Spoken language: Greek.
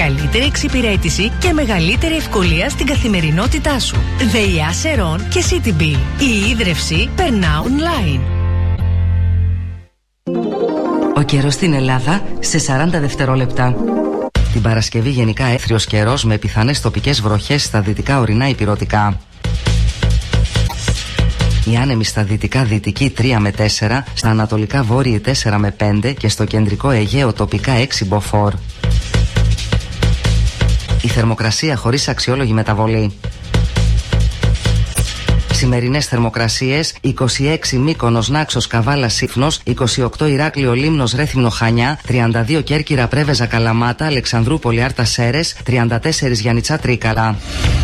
καλύτερη εξυπηρέτηση και μεγαλύτερη ευκολία στην καθημερινότητά σου. ΔΕΙΑ Σερών και Citybill. Η ίδρυυση περνά online. Ο καιρός στην Ελλάδα σε 40 δευτερόλεπτα. Την Παρασκευή γενικά έθριος καιρός με πιθανές τοπικές βροχές στα δυτικά ορεινά υπηρώτικα. Οι άνεμοι στα δυτικά δυτική 3 με 4, στα ανατολικά βόρειοι 4 με 5 και στο κεντρικό Αιγαίο τοπικά 6 μποφόρ. Η θερμοκρασία χωρίς αξιόλογη μεταβολή. Σημερινές θερμοκρασίες: 26 Μύκονος, Νάξος, Καβάλα, Σύφνος, 28 Ηράκλειο, Λίμνος, Ρέθυμνο, Χανιά, 32 Κέρκυρα, Πρέβεζα, Καλαμάτα, Αλεξανδρούπολη, Άρτα, Σέρες, 34 Γιαννιτσά, Τρίκαλα.